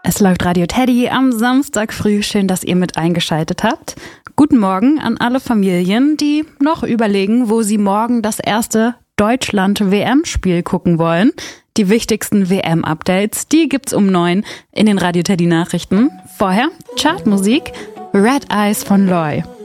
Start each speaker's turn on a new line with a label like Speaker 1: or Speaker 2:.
Speaker 1: Es läuft Radio Teddy am Samstag früh. Schön, dass ihr mit eingeschaltet habt. Guten Morgen an alle Familien, die noch überlegen, wo sie morgen das erste Deutschland-WM-Spiel gucken wollen. Die wichtigsten WM-Updates, die gibt's um 9 in den Radio Teddy Nachrichten. Vorher Chartmusik, Red Eyes von Loy.